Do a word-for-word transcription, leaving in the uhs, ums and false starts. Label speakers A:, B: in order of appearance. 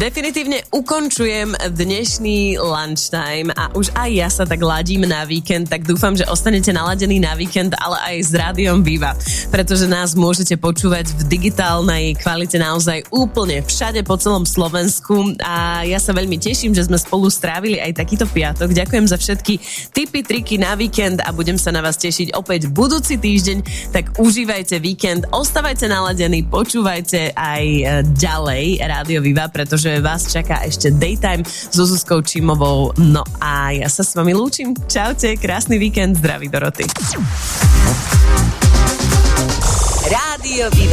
A: Definitívne ukončujem dnešný lunchtime a už aj ja sa tak ladím na víkend, tak dúfam, že ostanete naladení na víkend, ale aj s Rádiom Viva, pretože nás môžete počúvať v digitálnej kvalite naozaj úplne všade po celom Slovensku a ja sa veľmi teším, že sme spolu strávili aj takýto piatok. Ďakujem za všetky tipy, triky na víkend a budem sa na vás tešiť opäť budúci týždeň, tak užívajte víkend, ostávajte naladení, počúvajte aj ďalej Rádio Viva, pretože vás čaká ešte Daytime so Zuzkou Čímovou. No a ja sa s vami lúčim. Čaute, krásny víkend, zdraví Doroty.
B: Rádio Viva.